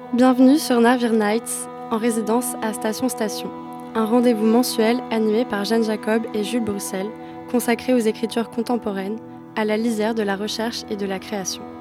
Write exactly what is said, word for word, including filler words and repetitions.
Bienvenue sur Navire Nights, en résidence à Station Station, un rendez-vous mensuel animé par Jeanne Jacob et Jules Bruxelles, consacré aux écritures contemporaines, à la lisière de la recherche et de la création.